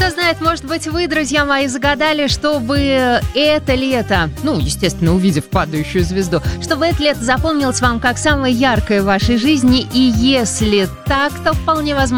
Кто знает, может быть, вы, друзья мои, загадали, чтобы это лето, естественно, увидев падающую звезду, чтобы это лето запомнилось вам как самое яркое в вашей жизни. И если так, то вполне возможно,